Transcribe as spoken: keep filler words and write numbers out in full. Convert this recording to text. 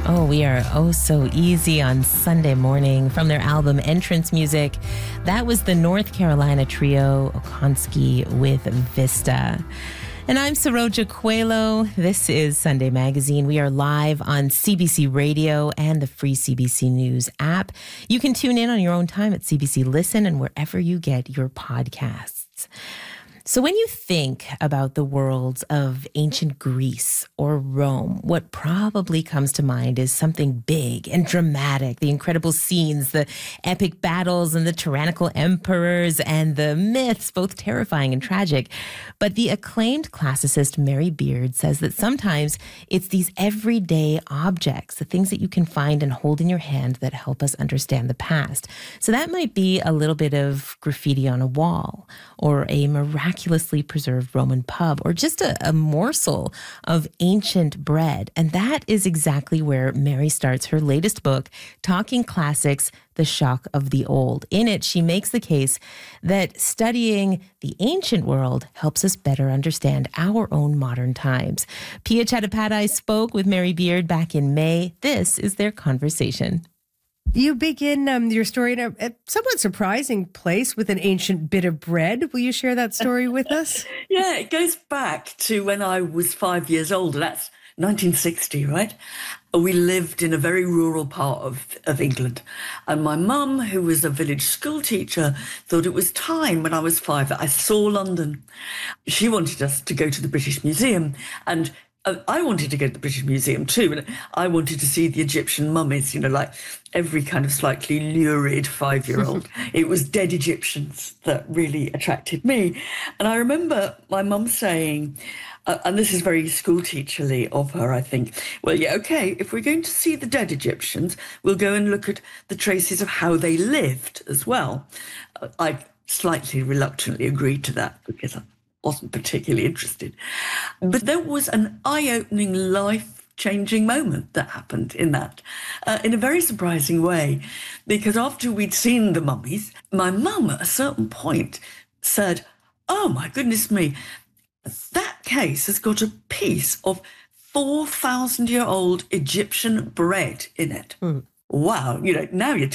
Oh, we are oh so easy on Sunday morning from their album Entrance Music. That was the North Carolina trio Okonski with Vista. And I'm Saroja Coelho. This is Sunday Magazine. We are live on C B C Radio and the free C B C News app. You can tune in on your own time at C B C Listen and wherever you get your podcasts. So when you think about the worlds of ancient Greece or Rome, what probably comes to mind is something big and dramatic, the incredible scenes, the epic battles and the tyrannical emperors and the myths, both terrifying and tragic. But the acclaimed classicist Mary Beard says that sometimes it's these everyday objects, the things that you can find and hold in your hand that help us understand the past. So that might be a little bit of graffiti on a wall or a miraculous miraculously preserved Roman pub, or just a, a morsel of ancient bread. And that is exactly where Mary starts her latest book, Talking Classics, The Shock of the Old. In it, she makes the case that studying the ancient world helps us better understand our own modern times. Pia Chattopadhyay spoke with Mary Beard back in May. This is their conversation. You begin um, your story in a, a somewhat surprising place with an ancient bit of bread. Will you share that story with us? Yeah, it goes back to when I was five years old. That's nineteen sixty, right? We lived in a very rural part of, of England. And my mum, who was a village school teacher, thought it was time when I was five that I saw London. She wanted us to go to the British Museum, and I wanted to go to the British Museum too, and I wanted to see the Egyptian mummies, you know, like every kind of slightly lurid five-year-old. It was dead Egyptians that really attracted me. And I remember my mum saying, uh, and this is very school-teacherly of her, I think, well, yeah, OK, if we're going to see the dead Egyptians, we'll go and look at the traces of how they lived as well. Uh, I slightly reluctantly agreed to that because I wasn't particularly interested. But there was an eye-opening, life-changing moment that happened in that, uh, in a very surprising way, because after we'd seen the mummies, my mum at a certain point said, oh, my goodness me, that case has got a piece of four thousand year old Egyptian bread in it. Mm. Wow, you know, now you're